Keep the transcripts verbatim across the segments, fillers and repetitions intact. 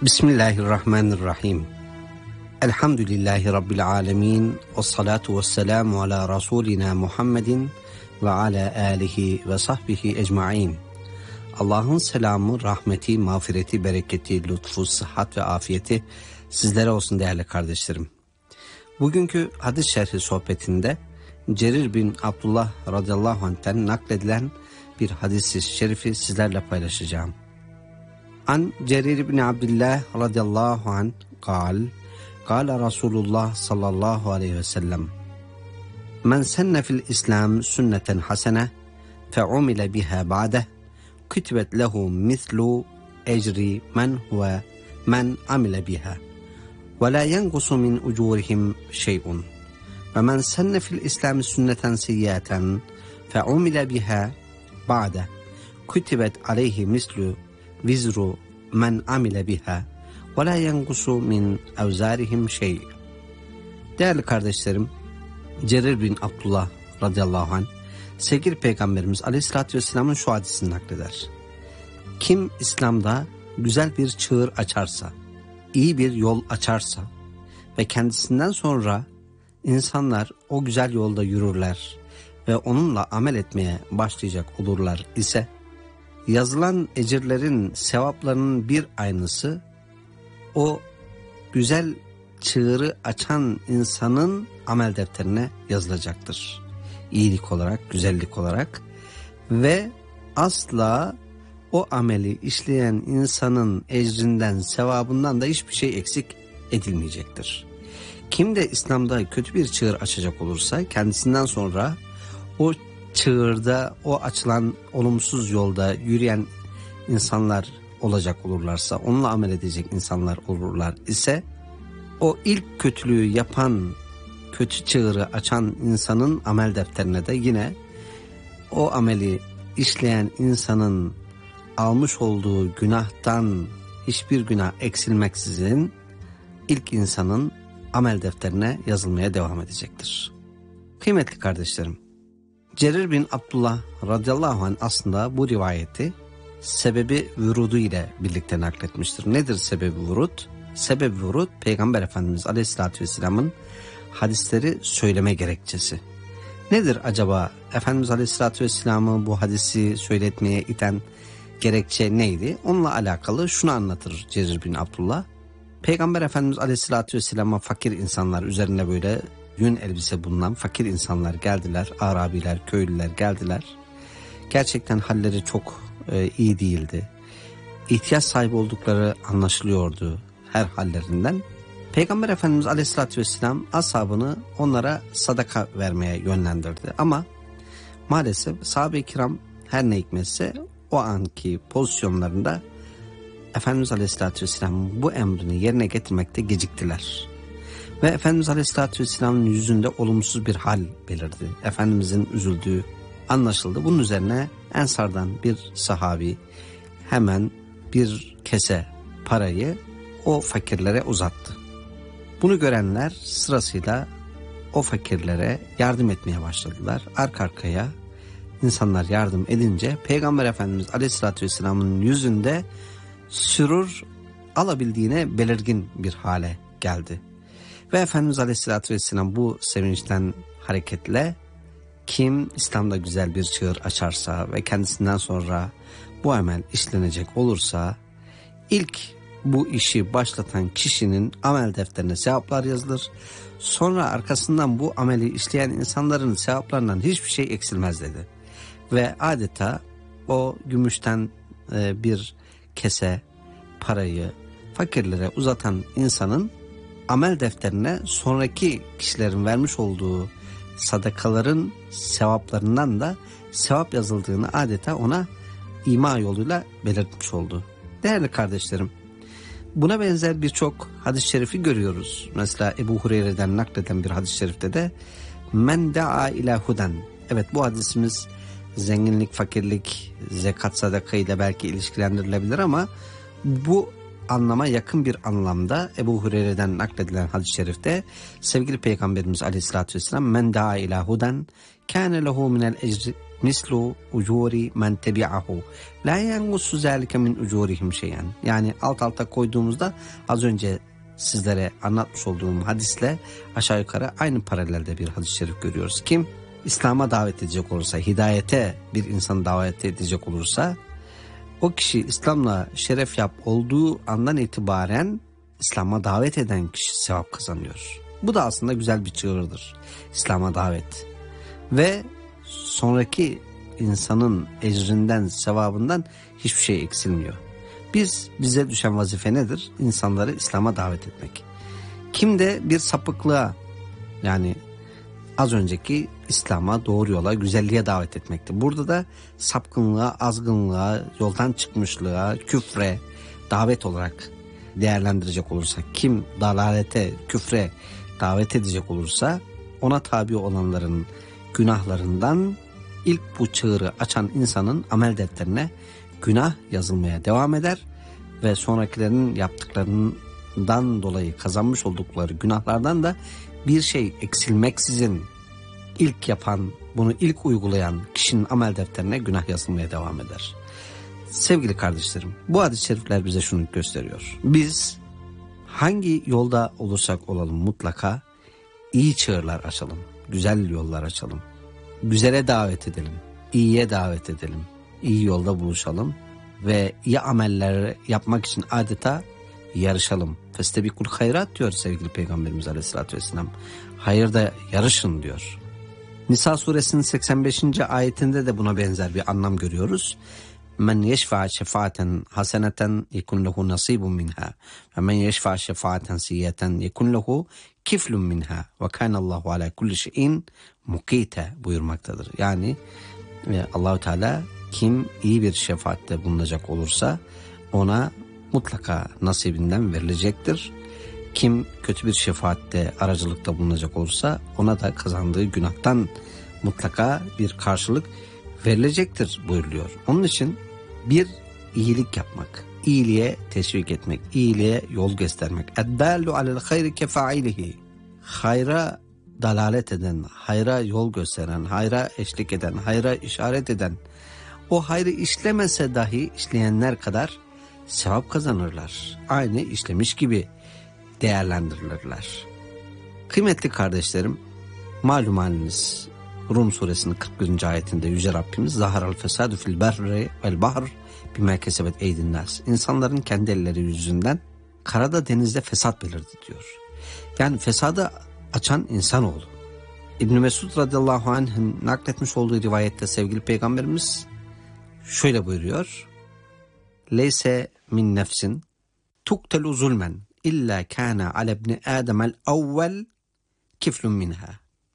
Bismillahirrahmanirrahim. Elhamdülillahi Rabbil alemin. Ve salatu ve selamu ala Rasulina Muhammedin ve ala alihi ve sahbihi ecmain. Allah'ın selamı, rahmeti, mağfireti, bereketi, lütfu, sıhhat ve afiyeti sizlere olsun değerli kardeşlerim. Bugünkü hadis şerhi sohbetinde Cerir bin Abdullah radıyallahu anh'ten nakledilen bir hadis-i şerifi sizlerle paylaşacağım. An Cerir bin Abdullah radıyallahu anh kal, kâle Resulullah sallallahu aleyhi ve sellem, men senne fil İslam sünneten hasene fe umile biha ba'deh kütübet lehu mislu ecri men huve men amile biha ve la yengusu min ucurihim şey'un ve men senne fil İslam sünneten siyyaten fe umile biha ba'deh kütübet aleyhi mislu vizru men amile biha ve la yengusu min evzarihim şey. Değerli kardeşlerim, Cerir bin Abdullah radıyallahu anh sevgili Peygamberimiz aleyhissalatü vesselamın şu hadisini nakleder. Kim İslam'da güzel bir çığır açarsa, iyi bir yol açarsa ve kendisinden sonra insanlar o güzel yolda yürürler ve onunla amel etmeye başlayacak olurlar ise, yazılan ecirlerin sevaplarının bir aynısı o güzel çığırı açan insanın amel defterine yazılacaktır. İyilik olarak, güzellik olarak ve asla o ameli işleyen insanın ecrinden, sevabından da hiçbir şey eksik edilmeyecektir. Kim de İslam'da kötü bir çığır açacak olursa kendisinden sonra o çığırda, o açılan olumsuz yolda yürüyen insanlar olacak olurlarsa, onunla amel edecek insanlar olurlar ise, o ilk kötülüğü yapan, kötü çığırı açan insanın amel defterine de yine o ameli işleyen insanın almış olduğu günahtan hiçbir günah eksilmeksizin ilk insanın amel defterine yazılmaya devam edecektir. Kıymetli kardeşlerim, Cerir bin Abdullah radıyallahu anh aslında bu rivayeti sebebi vurudu ile birlikte nakletmiştir. Nedir sebebi vurut? Sebebi vurut, Peygamber Efendimiz aleyhissalatü vesselamın hadisleri söyleme gerekçesi. Nedir acaba Efendimiz aleyhissalatü vesselamı bu hadisi söyletmeye iten gerekçe neydi? Onunla alakalı şunu anlatır Cerir bin Abdullah. Peygamber Efendimiz aleyhissalatü vesselama fakir insanlar, üzerinde böyle yün elbise bulunan fakir insanlar geldiler. Arabiler, köylüler geldiler. Gerçekten halleri çok e, iyi değildi. İhtiyaç sahibi oldukları anlaşılıyordu her hallerinden. Peygamber Efendimiz aleyhissalatü vesselam ashabını onlara sadaka vermeye yönlendirdi. Ama maalesef sahabe-i kiram her ne hikmetse o anki pozisyonlarında Efendimiz aleyhissalatü vesselam bu emrini yerine getirmekte geciktiler. Ve Efendimiz aleyhissalatü vesselamın yüzünde olumsuz bir hal belirdi. Efendimizin üzüldüğü anlaşıldı. Bunun üzerine Ensar'dan bir sahabi hemen bir kese parayı o fakirlere uzattı. Bunu görenler sırasıyla o fakirlere yardım etmeye başladılar. Arka arkaya insanlar yardım edince Peygamber Efendimiz aleyhissalatü vesselamın yüzünde sürur alabildiğine belirgin bir hale geldi. Ve Efendimiz aleyhissalatü vesselam bu sevinçten hareketle kim İslam'da güzel bir çığır açarsa ve kendisinden sonra bu amel işlenecek olursa ilk bu işi başlatan kişinin amel defterine sevaplar yazılır. Sonra arkasından bu ameli işleyen insanların sevaplarından hiçbir şey eksilmez dedi. Ve adeta o gümüşten e, bir kese parayı fakirlere uzatan insanın amel defterine sonraki kişilerin vermiş olduğu sadakaların sevaplarından da sevap yazıldığını adeta ona ima yoluyla belirtmiş oldu. Değerli kardeşlerim, buna benzer birçok hadis-i şerifi görüyoruz. Mesela Ebu Hureyre'den nakleden bir hadis-i şerifte de men da'a ila huden. Evet, bu hadisimiz zenginlik, fakirlik, zekat, sadaka ile belki ilişkilendirilebilir ama bu anlama yakın bir anlamda Ebu Hureyre'den nakledilen hadis-i şerifte sevgili Peygamberimiz Aleyhisselatü Vesselam men da'a ila huden kâne lehu minel ecri mislu ucuri men tebi'ahu la yengusu zâlike min ucurihim şeyen. Yani alt alta koyduğumuzda az önce sizlere anlatmış olduğum hadisle aşağı yukarı aynı paralelde bir hadis-i şerif görüyoruz. Kim İslam'a davet edecek olursa, hidayete bir insanı davet edecek olursa, o kişi İslam'la şeref yap olduğu andan itibaren İslam'a davet eden kişi sevap kazanıyor. Bu da aslında güzel bir çığırdır. İslam'a davet. Ve sonraki insanın ecrinden, sevabından hiçbir şey eksilmiyor. Biz, bize düşen vazife nedir? İnsanları İslam'a davet etmek. Kim de bir sapıklığa, yani az önceki İslam'a, doğru yola, güzelliğe davet etmekti. Burada da sapkınlığa, azgınlığa, yoldan çıkmışlığa, küfre davet olarak değerlendirecek olursak, kim dalalete, küfre davet edecek olursa ona tabi olanların günahlarından ilk bu çığırı açan insanın amel defterine günah yazılmaya devam eder ve sonrakilerin yaptıklarından dolayı kazanmış oldukları günahlardan da bir şey eksilmeksizin ilk yapan, bunu ilk uygulayan kişinin amel defterine günah yazılmaya devam eder. Sevgili kardeşlerim, bu hadis-i şerifler bize şunu gösteriyor. Biz hangi yolda olursak olalım mutlaka iyi çığırlar açalım, güzel yollar açalım, güzele davet edelim, iyiye davet edelim, iyi yolda buluşalım ve iyi ameller yapmak için adeta yarışalım. Festebikul hayrat diyor sevgili Peygamberimiz Aleyhisselatü Vesselam. Hayırda yarışın diyor. Nisa suresinin seksen beşinci ayetinde de buna benzer bir anlam görüyoruz. Men yeşfa şefaaten haseneten yekun lehu nasibun minha ve men yeşfa şefaaten siyeten yekun lehu kiflun minha ve kanallahu ala kulli şeyin mukite buyurmaktadır. Yani Allahu Teala kim iyi bir şefaatte bulunacak olursa ona mutlaka nasibinden verilecektir. Kim kötü bir şefaatte, aracılıkta bulunacak olursa ona da kazandığı günahtan mutlaka bir karşılık verilecektir buyuruluyor. Onun için bir iyilik yapmak, iyiliğe teşvik etmek, iyiliğe yol göstermek. اَدَّالُ عَلَى الْخَيْرِ كَفَاعِلِهِ Hayra dalalet eden, hayra yol gösteren, hayra eşlik eden, hayra işaret eden, o hayrı işlemese dahi işleyenler kadar sevap kazanırlar. Aynı işlemiş gibi değerlendirilirler. Kıymetli kardeşlerim, malum haliniz Rum suresinin kırk birinci ayetinde Yüce Rabbimiz zaharal fesadu fil berri vel bahr bima kesebet eydin nas. İnsanların kendi elleri yüzünden karada denizde fesat belirdi diyor. Yani fesadı açan insanoğlu. İbn Mesud radıyallahu anh'ın nakletmiş olduğu rivayette sevgili Peygamberimiz şöyle buyuruyor. Leyse min nefsin tuktelu zulmen illa kana ala ibni ademel evvel kiflun minha.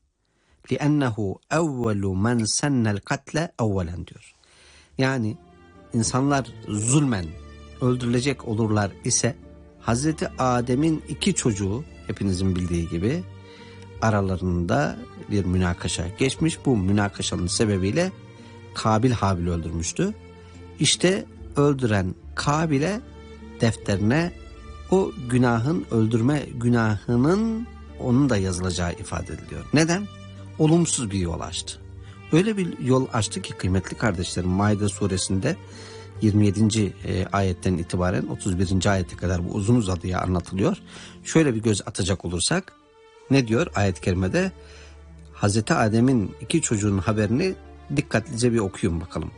Li'ennehu evvelu men sennel katle evvelen diyor. Yani insanlar zulmen öldürülecek olurlar ise Hazreti Adem'in iki çocuğu hepinizin bildiği gibi aralarında bir münakaşa geçmiş. Bu münakaşanın sebebiyle Kabil Habil'i öldürmüştü. İşte öldüren Kabil'e defterine o günahın, öldürme günahının onun da yazılacağı ifade ediliyor. Neden? Olumsuz bir yol açtı. Öyle bir yol açtı ki kıymetli kardeşlerim, Maide suresinde yirmi yedinci ayetten itibaren otuz birinci ayete kadar bu uzun uzadıya anlatılıyor. Şöyle bir göz atacak olursak ne diyor ayet-i kerimede? Hazreti Adem'in iki çocuğunun haberini dikkatlice bir okuyun bakalım.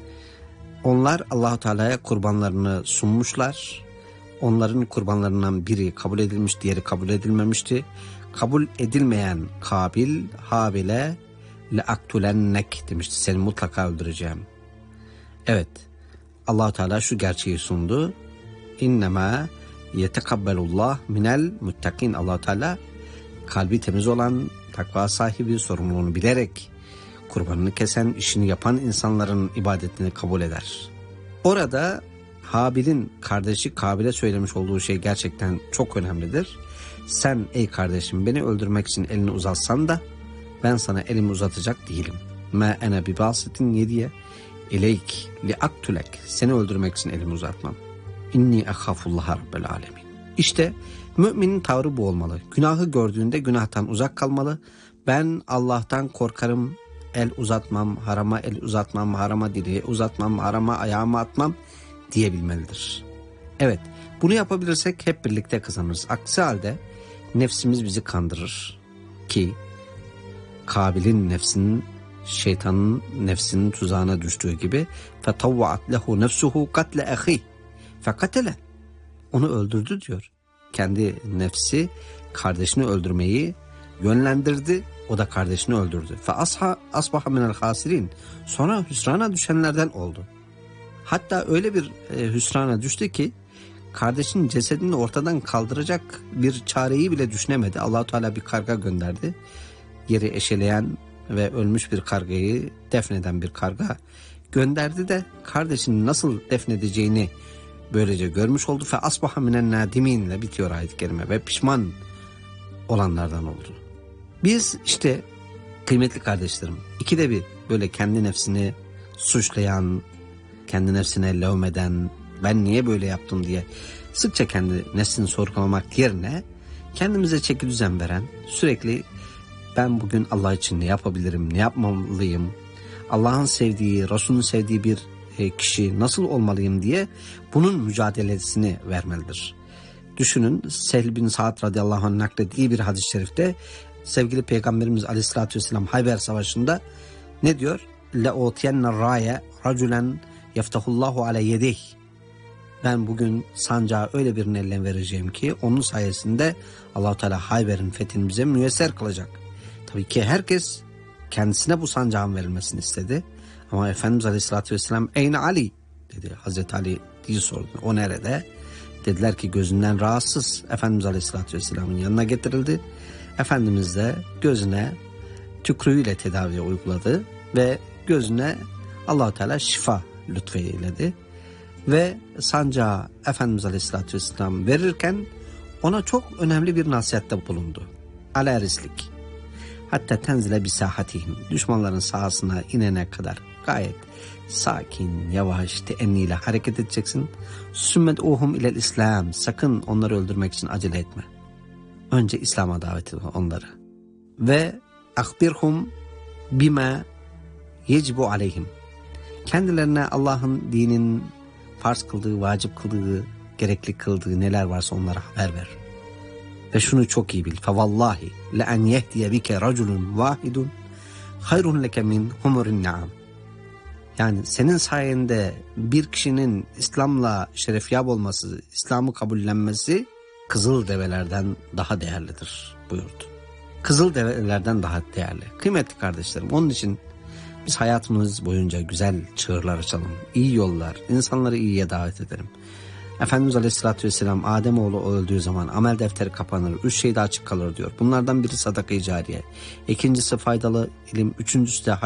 Onlar Allah-u Teala'ya kurbanlarını sunmuşlar. Onların kurbanlarından biri kabul edilmiş, diğeri kabul edilmemişti. Kabul edilmeyen Kabil Habil'e leaktulennek demişti. Seni mutlaka öldüreceğim. Evet, Allah-u Teala şu gerçeği sundu. İnnemâ yetekabbelullah minel muttakin. Allah-u Teala kalbi temiz olan, takva sahibi, sorumluluğunu bilerek kurbanını kesen, işini yapan insanların ibadetini kabul eder. Orada Habil'in kardeşi Kabil'e söylemiş olduğu şey gerçekten çok önemlidir. Sen ey kardeşim beni öldürmek için elini uzatsan da ben sana elimi uzatacak değilim. Ma ene bi basitin yediye ileyk li aktulek. Seni öldürmek için elimi uzatmam. İnni ehafullah rabbel alemin. İşte müminin tavrı bu olmalı. Günahı gördüğünde günahtan uzak kalmalı. Ben Allah'tan korkarım, el uzatmam, harama el uzatmam, harama dili uzatmam, harama ayağımı atmam diyebilmelidir. Evet, bunu yapabilirsek hep birlikte kazanırız. Aksi halde nefsimiz bizi kandırır ki Kabil'in nefsinin, şeytanın nefsinin tuzağına düştüğü gibi فَتَوَّعَتْ لَهُ نَفْسُهُ قَتْلَ اَخِيهِ فَقَتَلَ. Onu öldürdü diyor. Kendi nefsi kardeşini öldürmeyi yönlendirdi. O da kardeşini öldürdü. فَأَصْحَ أَصْبَحَ مِنَ الْخَاسِرِينَ. Sonra hüsrana düşenlerden oldu. Hatta öyle bir e, hüsrana düştü ki kardeşinin cesedini ortadan kaldıracak bir çareyi bile düşünemedi. Allah-u Teala bir karga gönderdi. Yeri eşeleyen ve ölmüş bir kargayı defneden bir karga gönderdi de kardeşini nasıl defnedeceğini böylece görmüş oldu. Fe asbaha minen nadimin ile bitiyor ayet-i kerime ve pişman olanlardan oldu. Biz işte kıymetli kardeşlerim ikide bir böyle kendi nefsini suçlayan, kendi nefsine levmeden, ben niye böyle yaptım diye sıkça kendi nefsini sorgulamak yerine kendimize çeki düzen veren, sürekli ben bugün Allah için ne yapabilirim, ne yapmalıyım, Allah'ın sevdiği, Resul'ün sevdiği bir kişi nasıl olmalıyım diye bunun mücadelesini vermelidir. Düşünün, Sehl bin Sa'd radıyallahu anh naklediği bir hadis-i şerifte sevgili Peygamberimiz aleyhissalatü vesselam Hayber Savaşı'nda ne diyor? لَاُوْتِيَنَّ الرَّايَ رَجُلًا يَفْتَهُ ala yedih. Ben bugün sancağı öyle birinin eline vereceğim ki onun sayesinde Allah-u Teala Hayber'in fethini bize müyesser kılacak. Tabii ki herkes kendisine bu sancağın verilmesini istedi. Ama Efendimiz Aleyhisselatü Vesselam Eyne Ali dedi. Hazreti Ali diye sordu. O nerede? Dediler ki gözünden rahatsız. Efendimiz Aleyhisselatü Vesselam'ın yanına getirildi. Efendimiz de gözüne tükrüğüyle tedavi uyguladı ve gözüne Allah-u Teala şifa lütfeyledi. Ve sancağı Efendimiz Aleyhisselatü Vesselam verirken ona çok önemli bir nasihatte bulundu. Ala rislik. Hatta tenzile bi sahatihim. Düşmanların sahasına inene kadar gayet sakin, yavaş, teenniyle hareket edeceksin. Sümmet uhum ilel İslam. Sakın onları öldürmek için acele etme. Önce İslam'a davet et onları. Ve akbirhum bima yecibu aleyhim. Kendilerine Allah'ın dinin farz kıldığı, vacip kıldığı, gerekli kıldığı neler varsa onlara haber ver. Ve şunu çok iyi bil. Fevallahi le en yehdiye bike raculun vahidun hayrun leke min humurin naam. Yani senin sayende bir kişinin İslam'la şerefyab olması, İslam'ı kabullenmesi kızıl develerden daha değerlidir buyurdu. Kızıl develerden daha değerli. Kıymetli kardeşlerim, onun için biz hayatımız boyunca güzel çığırlar açalım, iyi yollar, insanları iyiye davet edelim. Efendimiz Aleyhisselatü Vesselam Ademoğlu öldüğü zaman amel defteri kapanır, üç şey de açık kalır diyor. Bunlardan biri sadaka-i cariye, ikincisi faydalı ilim, üçüncüsü de